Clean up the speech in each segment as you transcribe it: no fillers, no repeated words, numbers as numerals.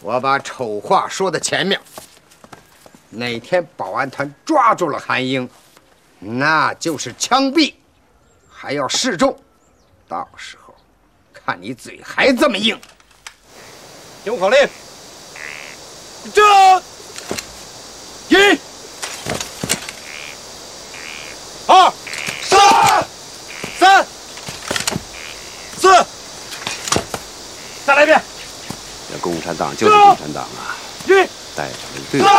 我把丑话说在前面。哪天保安团抓住了韩英，那就是枪毙，还要示众。到时候看你嘴还这么硬。 听我口令，这1、2、3、4，再来一遍。 这共产党就是共产党啊！带上一队。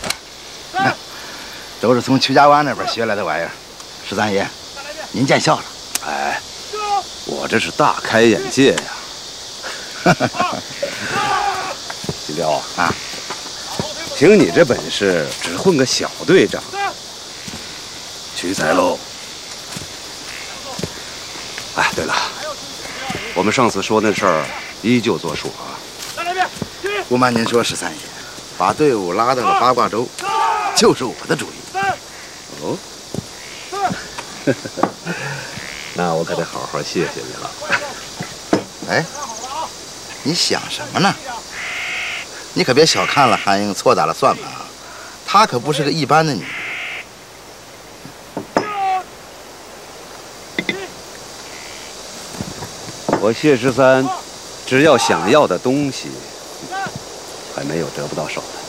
都是从曲家湾那边学来的玩意儿。十三爷，您见笑了。 哎，我这是大开眼界呀！金彪啊，凭你这本事，只混个小队长，屈才喽。哎，对了，我们上次说那事儿依旧作数啊。 不瞒您说，十三爷，把队伍拉到了八卦洲，就是我的主意。 哦，那我可得好好谢谢你了。 哎，你想什么呢？你可别小看了韩英错打了算盘啊，她可不是个一般的女人。 我谢13，只要想要的东西，还没有得不到手的。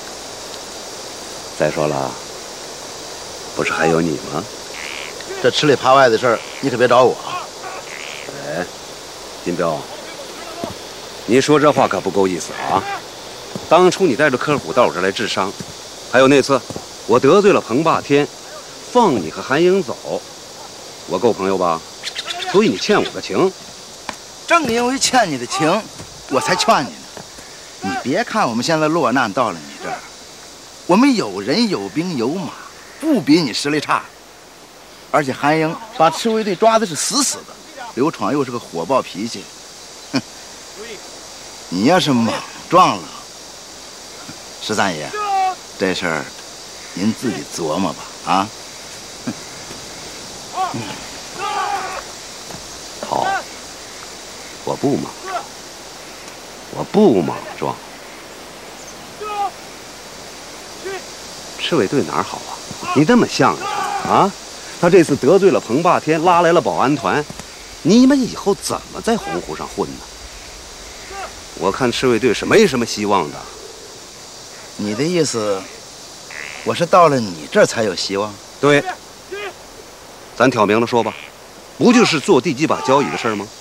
再说了，不是还有你吗？ 这吃里扒外的事儿，你可别找我。 哎，金彪，你说这话可不够意思啊！当初你带着柯虎到我这来治伤，还有那次我得罪了彭霸天，放你和韩英走，我够朋友吧？所以你欠我的情。 正因为欠你的情，我才劝你呢。你别看我们现在落难到了你这儿，我们有人有兵有马，不比你实力差。而且韩英把赤卫队抓的是死死的，刘闯又是个火爆脾气，哼！你要是莽撞了，十三爷，这事儿您自己琢磨吧啊！ 好，我不莽撞。赤卫队哪儿好啊？你那么向着他啊？他这次得罪了彭霸天，拉来了保安团，你们以后怎么在洪湖上混呢？我看赤卫队是没什么希望的。 你的意思，我是到了你这儿才有希望？ 对，咱挑明了说吧，不就是做第几把交椅的事儿吗？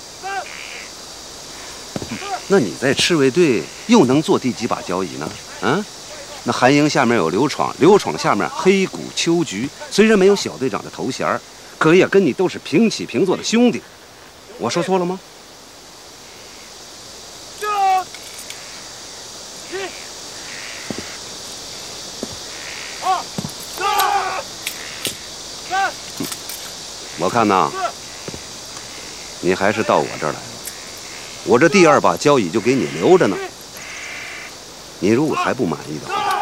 那你在赤卫队又能做第几把交椅呢？啊？那韩英下面有刘闯，刘闯下面黑谷秋菊，虽然没有小队长的头衔，可也跟你都是平起平坐的兄弟。我说错了吗？我看呐，你还是到我这儿来吧，我这第2把交椅就给你留着呢。你如果还不满意的话，